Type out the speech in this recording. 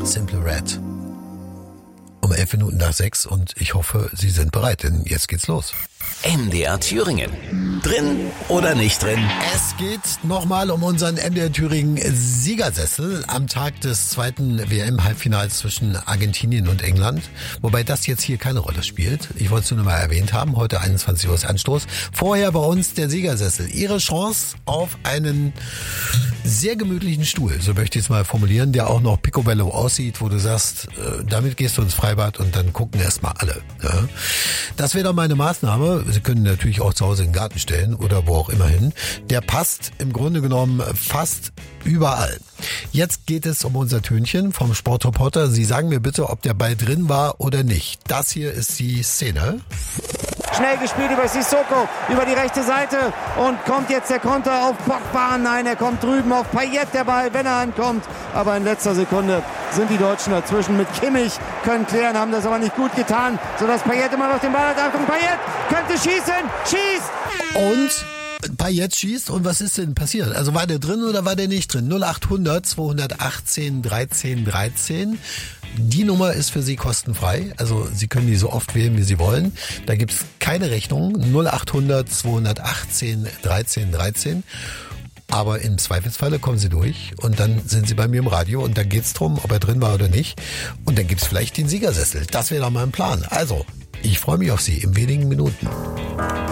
Simple Red. Um 11 Minuten nach 6 und ich hoffe, Sie sind bereit, denn jetzt geht's los. MDR Thüringen. Drin oder nicht drin? Es geht nochmal um unseren MDR Thüringen Siegersessel am Tag des zweiten WM-Halbfinals zwischen Argentinien und England. Wobei das jetzt hier keine Rolle spielt. Ich wollte es nur noch mal erwähnt haben. Heute 21 Uhr ist Anstoß. Vorher bei uns der Siegersessel. Ihre Chance auf einen sehr gemütlichen Stuhl, so möchte ich es mal formulieren, der auch noch picobello aussieht, wo du sagst, damit gehst du ins Freibad und dann gucken erst mal alle. Ja. Das wäre doch meine Maßnahme. Sie können natürlich auch zu Hause in den Garten stellen oder wo auch immer hin. Der passt im Grunde genommen fast überall. Jetzt geht es um unser Tönchen vom Sportreporter. Sie sagen mir bitte, ob der Ball drin war oder nicht. Das hier ist die Szene. Schnell gespielt über Sissoko, über die rechte Seite und kommt jetzt der Konter auf Pogba. Nein, er kommt drüben auf Payet, der Ball, wenn er ankommt. Aber in letzter Sekunde sind die Deutschen dazwischen mit Kimmich, können klären, haben das aber nicht gut getan, sodass Payet immer noch den Ball hat. Achtung, Payet könnte schießen, schießt! Und Payet schießt und was ist denn passiert? Also war der drin oder war der nicht drin? 0800 218 13 13. Die Nummer ist für Sie kostenfrei. Also Sie können die so oft wählen, wie Sie wollen. Da gibt es keine Rechnung. 0800 218 13 13. Aber im Zweifelsfalle kommen Sie durch und dann sind Sie bei mir im Radio und dann geht's drum, ob er drin war oder nicht. Und dann gibt's vielleicht den Siegersessel. Das wäre doch mal ein Plan. Also, ich freue mich auf Sie in wenigen Minuten.